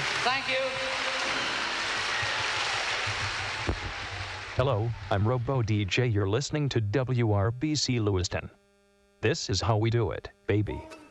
Thank you. Hello, I'm Robo DJ. You're listening to WRBC Lewiston. This is how we do it, baby.